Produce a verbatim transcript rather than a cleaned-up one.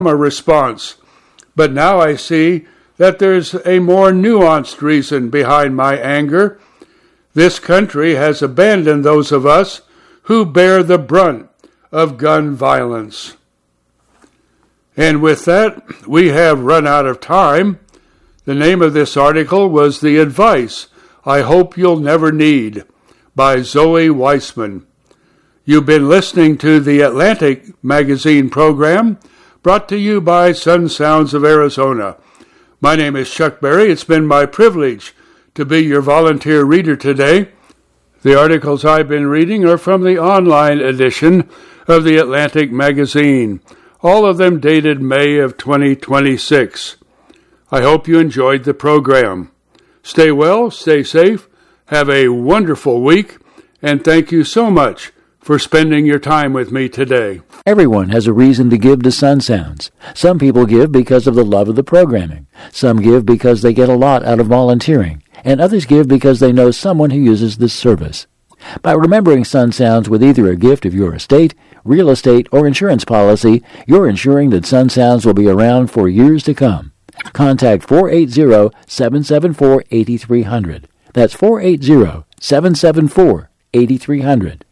a response. But now I see that there's a more nuanced reason behind my anger. This country has abandoned those of us who bear the brunt of gun violence. And with that, we have run out of time. The name of this article was The Advice I Hope You'll Never Need by Zoe Weissman. You've been listening to the Atlantic Magazine program, brought to you by Sun Sounds of Arizona. My name is Chuck Berry. It's been my privilege to be your volunteer reader today. The articles I've been reading are from the online edition of the Atlantic Magazine, all of them dated May of twenty twenty-six. I hope you enjoyed the program. Stay well, stay safe, have a wonderful week, and thank you so much for spending your time with me today. Everyone has a reason to give to Sun Sounds. Some people give because of the love of the programming. Some give because they get a lot out of volunteering. And others give because they know someone who uses this service. By remembering Sun Sounds with either a gift of your estate, real estate, or insurance policy, you're ensuring that Sun Sounds will be around for years to come. Contact four eight zero, seven seven four, eight three zero zero. That's four eight zero, seven seven four, eight three zero zero.